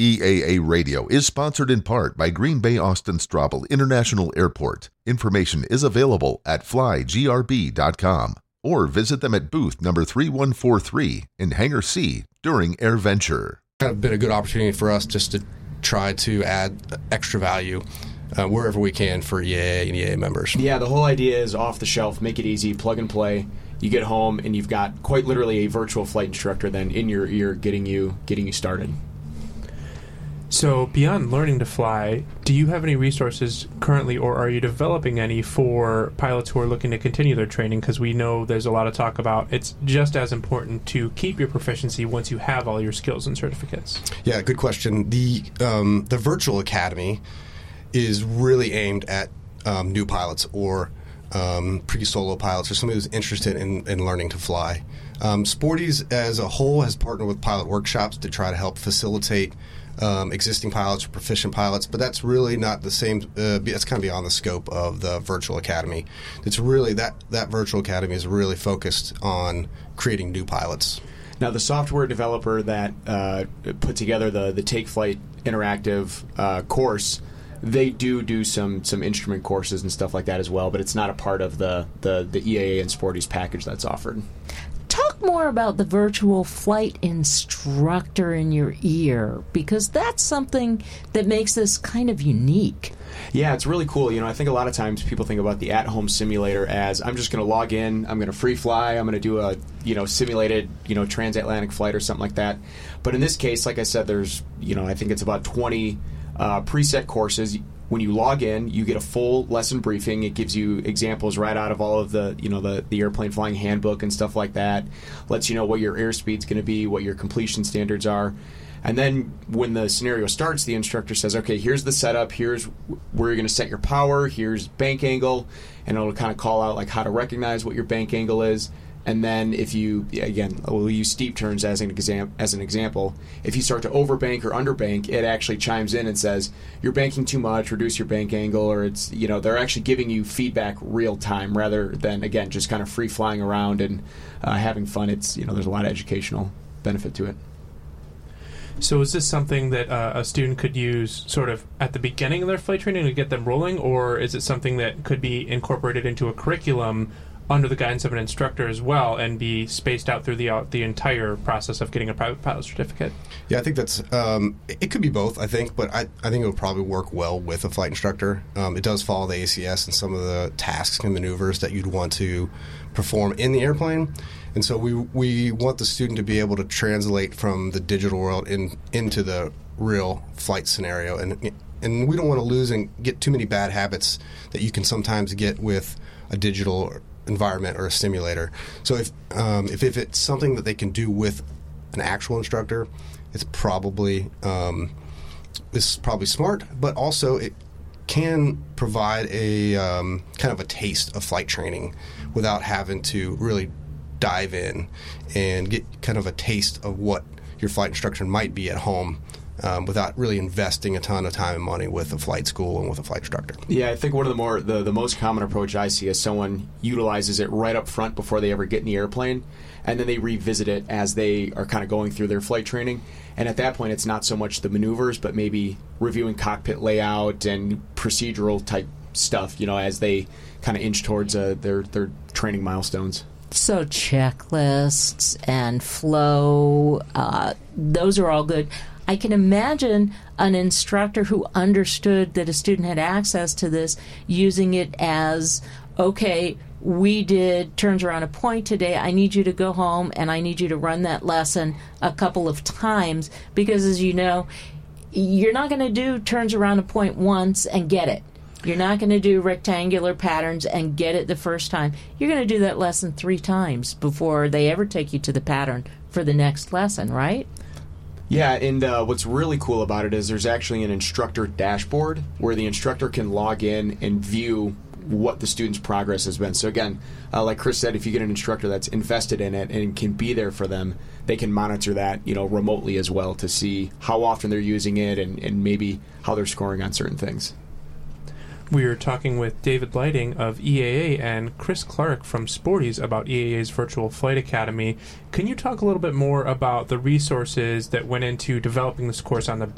EAA Radio is sponsored in part by Green Bay Austin Straubel International Airport. Information is available at flygrb.com or visit them at booth number 3143 in Hangar C during AirVenture. Kind of been a good opportunity for us just to try to add extra value wherever we can for EAA and EAA members. Yeah, the whole idea is off the shelf, make it easy, plug and play. You get home and you've got quite literally a virtual flight instructor then in your ear getting you started. So beyond learning to fly, do you have any resources currently, or are you developing any for pilots who are looking to continue their training? Because we know there's a lot of talk about it's just as important to keep your proficiency once you have all your skills and certificates. Yeah, good question. The Virtual Academy is really aimed at new pilots or pre-solo pilots or somebody who's interested in learning to fly. Sporties as a whole has partnered with pilot workshops to try to help facilitate existing pilots or proficient pilots, but that's really not the same. That's kind of beyond the scope of the Virtual Academy. It's really that Virtual Academy is really focused on creating new pilots. Now, the software developer that put together the Take Flight interactive course, they do some instrument courses and stuff like that as well, but it's not a part of the EAA and Sporties package that's offered. Talk more about the virtual flight instructor in your ear, because that's something that makes this kind of unique. Yeah, it's really cool. I think a lot of times people think about the at-home simulator as I'm just going to log in, I'm going to free fly, I'm going to do a simulated transatlantic flight or something like that. But in this case, like I said, there's I think it's about 20 preset courses. When you log in, you get a full lesson briefing. It gives you examples right out of all of the airplane flying handbook and stuff like that. Lets you know what your airspeed's going to be, what your completion standards are. And then when the scenario starts, the instructor says, okay, here's the setup, here's where you're going to set your power, here's bank angle, and it'll kind of call out like how to recognize what your bank angle is. And then if you, again, we'll use steep turns as an example. If you start to overbank or underbank, it actually chimes in and says, you're banking too much, reduce your bank angle, or it's, they're actually giving you feedback real time rather than, again, just kind of free flying around and having fun. It's, there's a lot of educational benefit to it. So is this something that a student could use sort of at the beginning of their flight training to get them rolling, or is it something that could be incorporated into a curriculum under the guidance of an instructor as well and be spaced out through the entire process of getting a private pilot certificate? Yeah, I think that's it could be both, I think, but I think it would probably work well with a flight instructor. It does follow the ACS and some of the tasks and maneuvers that you'd want to perform in the airplane. And so we want the student to be able to translate from the digital world into the real flight scenario. And we don't want to lose and get too many bad habits that you can sometimes get with a digital environment or a simulator. So if it's something that they can do with an actual instructor, it's probably smart, but also it can provide a kind of a taste of flight training without having to really dive in and get kind of a taste of what your flight instruction might be at home without really investing a ton of time and money with a flight school and with a flight instructor. Yeah, I think one of the most common approach I see is someone utilizes it right up front before they ever get in the airplane, and then they revisit it as they are kind of going through their flight training. And at that point, it's not so much the maneuvers, but maybe reviewing cockpit layout and procedural type stuff, as they kind of inch towards their training milestones. So checklists and flow, those are all good. I can imagine an instructor who understood that a student had access to this using it as, okay, we did turns around a point today. I need you to go home and I need you to run that lesson a couple of times because, as you know, you're not going to do turns around a point once and get it. You're not going to do rectangular patterns and get it the first time. You're going to do that lesson 3 times before they ever take you to the pattern for the next lesson, right? Yeah, and what's really cool about it is there's actually an instructor dashboard where the instructor can log in and view what the student's progress has been. So again, like Chris said, if you get an instructor that's invested in it and can be there for them, they can monitor that, remotely as well to see how often they're using it and maybe how they're scoring on certain things. We are talking with David Lighting of EAA and Chris Clark from Sporties about EAA's Virtual Flight Academy. Can you talk a little bit more about the resources that went into developing this course on the